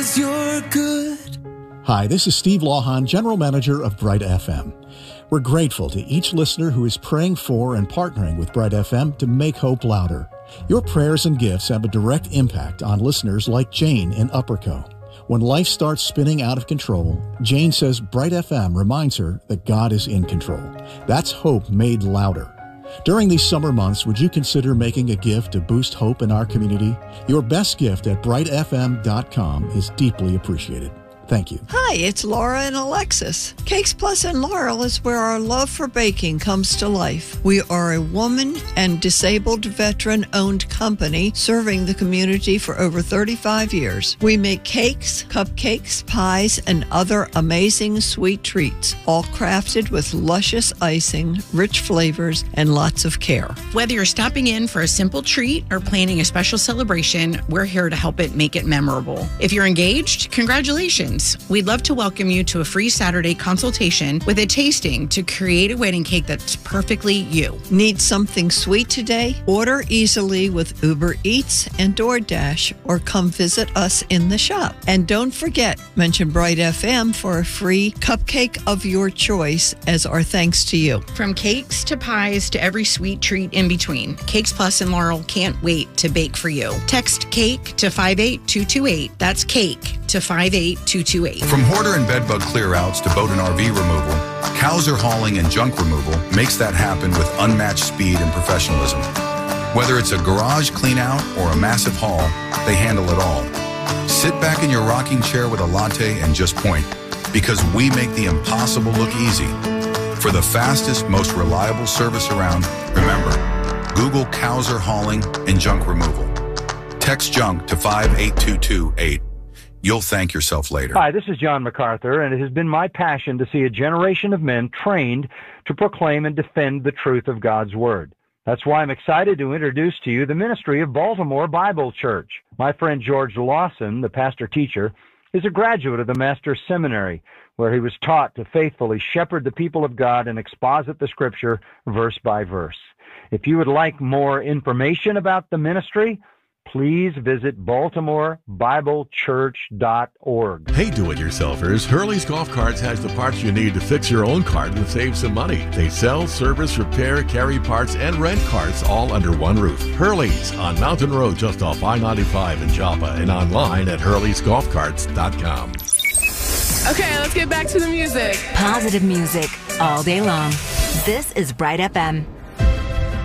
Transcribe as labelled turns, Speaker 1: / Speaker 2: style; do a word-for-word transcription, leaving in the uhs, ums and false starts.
Speaker 1: You're good.
Speaker 2: Hi, this is Steve Lawhon, General Manager of Bright F M. We're grateful to each listener who is praying for and partnering with Bright F M to make hope louder. Your prayers and gifts have a direct impact on listeners like Jane in Upperco. When life starts spinning out of control, Jane says Bright F M reminds her that God is in control. That's hope made louder. During these summer months, would you consider making a gift to boost hope in our community? Your best gift at bright f m dot com is deeply appreciated. Thank you.
Speaker 3: Hi, it's Laura and Alexis. Cakes Plus in Laurel is where our love for baking comes to life. We are a woman and disabled veteran-owned company serving the community for over thirty-five years. We make cakes, cupcakes, pies, and other amazing sweet treats, all crafted with luscious icing, rich flavors, and lots of care.
Speaker 4: Whether you're stopping in for a simple treat or planning a special celebration, we're here to help it make it memorable. If you're engaged, congratulations. We'd love to welcome you to a free Saturday consultation with a tasting to create a wedding cake that's perfectly you.
Speaker 3: Need something sweet today? Order easily with Uber Eats and DoorDash or come visit us in the shop. And don't forget, mention Bright F M for a free cupcake of your choice as our thanks to you.
Speaker 4: From cakes to pies to every sweet treat in between, Cakes Plus and Laurel can't wait to bake for you. Text CAKE to five eight two two eight. That's CAKE to five eight two two eight.
Speaker 5: From hoarder and bedbug clear-outs to boat and R V removal, Cowser Hauling and Junk Removal makes that happen with unmatched speed and professionalism. Whether it's a garage clean-out or a massive haul, they handle it all. Sit back in your rocking chair with a latte and just point, because we make the impossible look easy. For the fastest, most reliable service around, remember, Google Cowser Hauling and Junk Removal. Text junk to five eight two two eight. You'll thank yourself later.
Speaker 6: Hi, this is John MacArthur, and it has been my passion to see a generation of men trained to proclaim and defend the truth of God's Word. That's why I'm excited to introduce to you the ministry of Baltimore Bible Church. My friend George Lawson, the pastor-teacher, is a graduate of the Master's Seminary, where he was taught to faithfully shepherd the people of God and exposit the Scripture verse by verse. If you would like more information about the ministry, please visit baltimore bible church dot org.
Speaker 7: Hey, do-it-yourselfers, Hurley's Golf Carts has the parts you need to fix your own cart and save some money. They sell, service, repair, carry parts, and rent carts all under one roof. Hurley's on Mountain Road just off I ninety-five in Joppa and online at hurleys golf carts dot com.
Speaker 8: Okay, let's get back to the music.
Speaker 9: Positive music all day long. This is Bright F M.